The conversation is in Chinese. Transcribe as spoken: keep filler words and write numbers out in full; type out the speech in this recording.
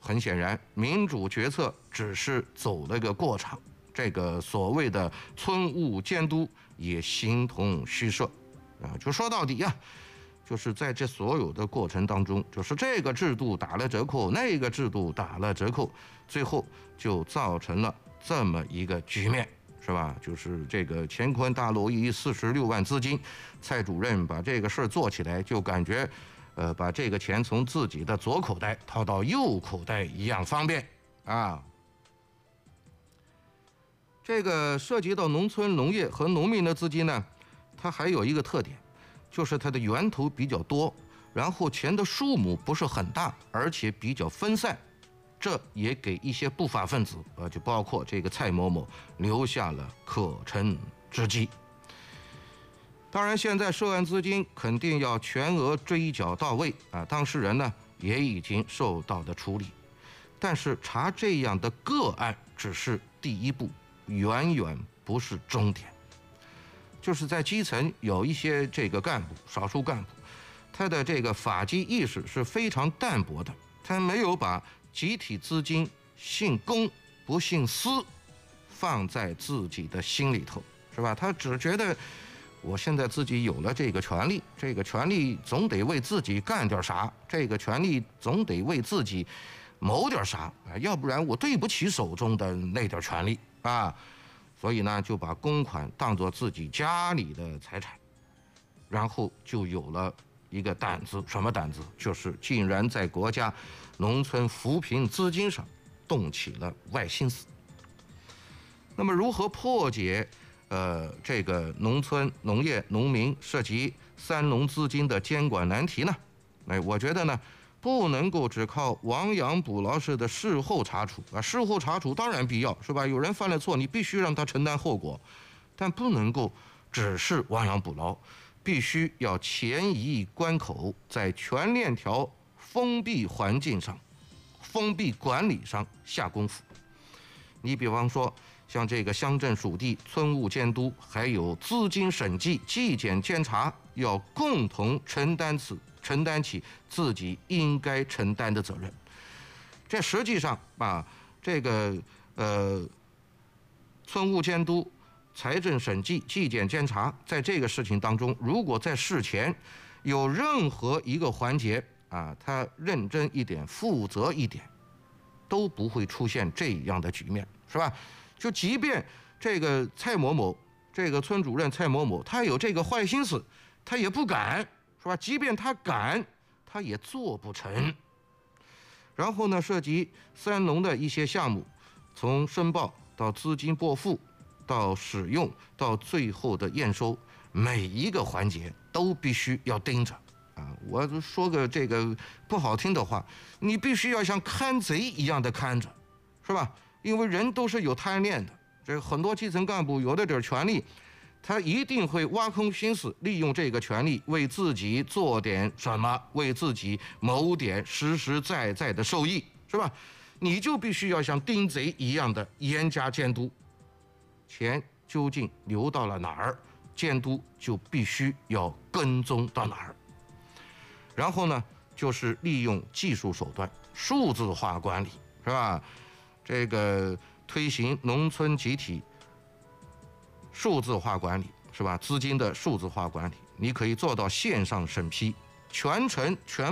很显然，民主决策只是走了个过场，这个所谓的村务监督也形同虚设啊！就说到底呀、啊，就是在这所有的过程当中，就是这个制度打了折扣，那个制度打了折扣，最后就造成了这么一个局面，是吧？就是这个乾坤大挪移四十六万资金，蔡主任把这个事儿做起来，就感觉。呃，把这个钱从自己的左口袋掏到右口袋一样方便啊。这个涉及到农村农业和农民的资金呢，它还有一个特点，就是它的源头比较多，然后钱的数目不是很大，而且比较分散，这也给一些不法分子，呃，就包括这个蔡某某留下了可乘之机。当然，现在涉案资金肯定要全额追缴到位啊！当事人呢也已经受到了处理，但是查这样的个案只是第一步，远远不是终点。就是在基层有一些这个干部，少数干部，他的这个法纪意识是非常淡薄的，他没有把集体资金姓公不姓私放在自己的心里头，是吧？他只觉得。我现在自己有了这个权利，这个权利总得为自己干点啥，这个权利总得为自己谋点啥啊，要不然我对不起手中的那点权利啊。所以呢，就把公款当作自己家里的财产，然后就有了一个胆子，什么胆子？就是竟然在国家农村扶贫资金上动起了歪心思。那么，如何破解？呃，这个农村农业农民涉及三农资金的监管难题呢？哎，我觉得呢，不能够只靠亡羊补牢式的事后查处啊，事后查处当然必要，是吧？有人犯了错，你必须让他承担后果，但不能够只是亡羊补牢，必须要前移关口，在全链条封闭环境上、封闭管理上下功夫。你比方说。像这个乡镇属地村务监督，还有资金审计、纪检监察，要共同承担此承担起自己应该承担的责任。这实际上啊，这个呃，村务监督、财政审计、纪检监察，在这个事情当中，如果在事前有任何一个环节啊，他认真一点、负责一点，都不会出现这样的局面，是吧？就即便这个蔡某某，这个村主任蔡某某，他有这个坏心思，他也不敢，是吧？即便他敢，他也做不成。然后呢，涉及三农的一些项目，从申报到资金拨付，到使用，到最后的验收，每一个环节都必须要盯着啊！我说个这个不好听的话，你必须要像看贼一样的看着，是吧？因为人都是有贪念的，这很多基层干部有了点权利，他一定会挖空心思利用这个权利为自己做点什么，为自己谋点实实在在的收益，是吧？你就必须要像盯贼一样的严加监督，钱究竟流到了哪儿，监督就必须要跟踪到哪儿。然后呢，就是利用技术手段，数字化管理，是吧？这个推行农村集体数字化管理，是吧？资金的数字化管理，你可以做到线上审批，全程全